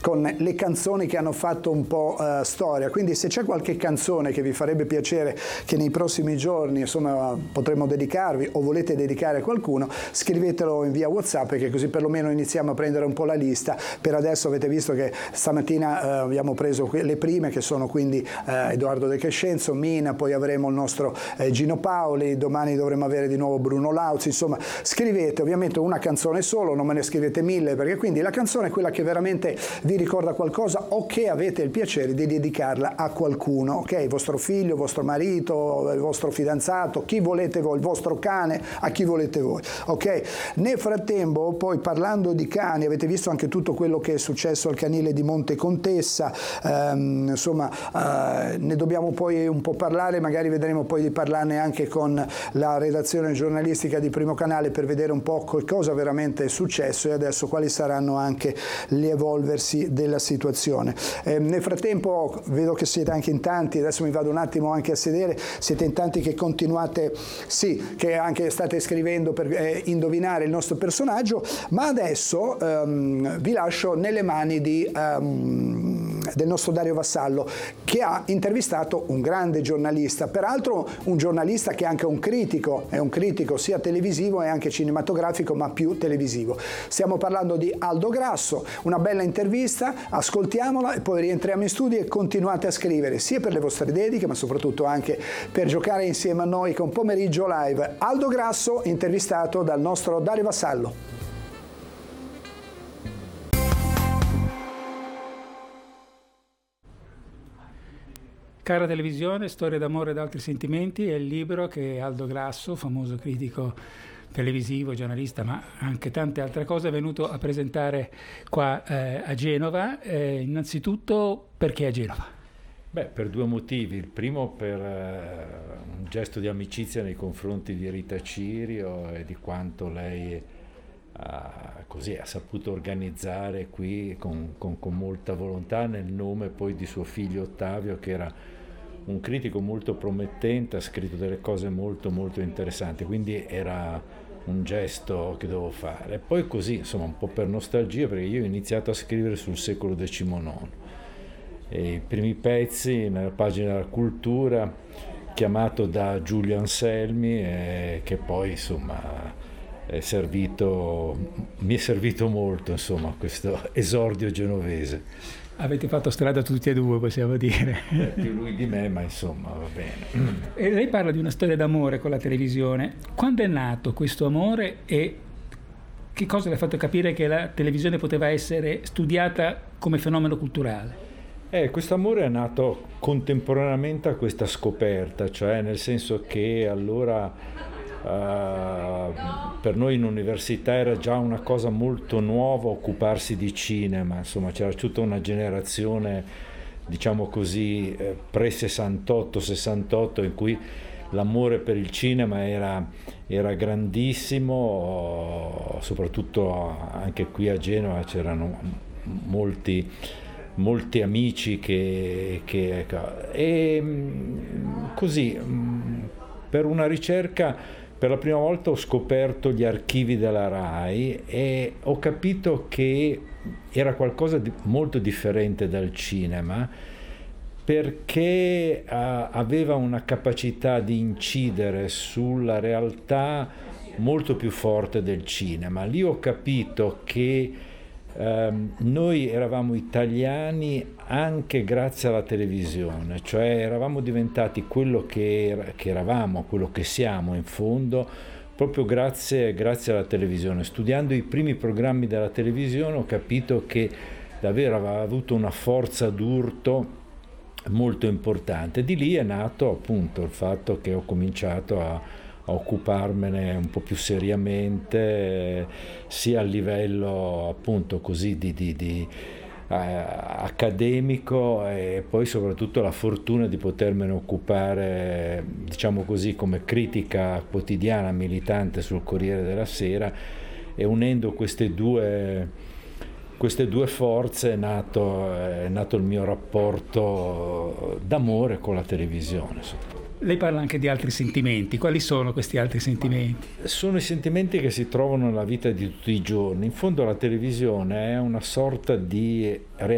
con le canzoni che hanno fatto un po' storia, quindi se c'è qualche canzone che vi farebbe piacere che nei prossimi giorni insomma potremmo dedicarvi o volete dedicare a qualcuno, scrivetelo in via WhatsApp, che così perlomeno iniziamo a prendere un po' la lista. Per adesso avete visto che stamattina abbiamo preso le prime, che sono quindi Edoardo De Crescenzo, Mina, poi avremo il nostro Gino Paoli, domani dovremo avere di nuovo Bruno Lauzi. Insomma, scrivete ovviamente una canzone solo, non me ne scrivete 1000, perché quindi la canzone è quella che veramente vi ricorda qualcosa o che avete il piacere di dedicarla a qualcuno, ok? Il vostro figlio, il vostro marito, il vostro fidanzato, chi volete voi, il vostro cane, a chi volete voi, ok? Nel frattempo, poi parlando di cani, avete visto anche tutto quello che è successo al canile di Monte Contessa, insomma ne dobbiamo poi un po' parlare, magari vedremo poi di parlarne anche con la redazione giornalistica di Primo Canale per vedere un po' cosa veramente è successo e adesso quali saranno anche gli evolversi della situazione. Nel frattempo vedo che siete anche in tanti, adesso mi vado un attimo anche a sedere, siete in tanti che continuate, sì, che anche state scrivendo per indovinare il nostro personaggio, ma adesso vi lascio nelle mani del nostro Dario Vassallo, che ha intervistato un grande giornalista, peraltro un giornalista che è anche un critico, è un critico sia televisivo e anche cinematografico, ma più televisivo. Stiamo parlando di Aldo Grasso, una bella intervista, ascoltiamola e poi rientriamo in studio e continuate a scrivere sia per le vostre dediche, ma soprattutto anche per giocare insieme a noi con Pomeriggio Live. Aldo Grasso intervistato dal nostro Dario Vassallo. Cara televisione, storia d'amore ed altri sentimenti è il libro che Aldo Grasso, famoso critico televisivo, giornalista, ma anche tante altre cose, è venuto a presentare qua a Genova. Innanzitutto, perché a Genova? Beh, per due motivi. Il primo per un gesto di amicizia nei confronti di Rita Cirio e di quanto lei ha saputo organizzare qui con molta volontà, nel nome poi di suo figlio Ottavio, che era un critico molto promettente, ha scritto delle cose molto molto interessanti, quindi era un gesto che dovevo fare. E poi così, insomma, un po' per nostalgia, perché io ho iniziato a scrivere sul secolo XIX e i primi pezzi nella pagina della cultura, chiamato da Giulio Anselmi, che poi insomma mi è servito molto, insomma, questo esordio genovese. Avete fatto strada tutti e due, possiamo dire. Più lui di me, ma insomma va bene. E lei parla di una storia d'amore con la televisione. Quando è nato questo amore e che cosa le ha fatto capire che la televisione poteva essere studiata come fenomeno culturale? Questo amore è nato contemporaneamente a questa scoperta, cioè nel senso che allora per noi in università era già una cosa molto nuova occuparsi di cinema, insomma c'era tutta una generazione, diciamo così, pre-68 in cui l'amore per il cinema era grandissimo, soprattutto anche qui a Genova c'erano molti amici e così per una ricerca. Per la prima volta ho scoperto gli archivi della RAI e ho capito che era qualcosa di molto differente dal cinema, perché aveva una capacità di incidere sulla realtà molto più forte del cinema. Lì ho capito che noi eravamo italiani anche grazie alla televisione, cioè eravamo diventati quello che eravamo, quello che siamo in fondo, proprio grazie alla televisione. Studiando i primi programmi della televisione ho capito che davvero aveva avuto una forza d'urto molto importante. Di lì è nato appunto il fatto che ho cominciato a occuparmene un po' più seriamente, sia a livello appunto così di accademico, e poi soprattutto la fortuna di potermene occupare, diciamo così, come critica quotidiana militante sul Corriere della Sera, e unendo queste due forze è nato il mio rapporto d'amore con la televisione. Lei parla anche di altri sentimenti. Quali sono questi altri sentimenti? Sono i sentimenti che si trovano nella vita di tutti i giorni. In fondo la televisione è una sorta di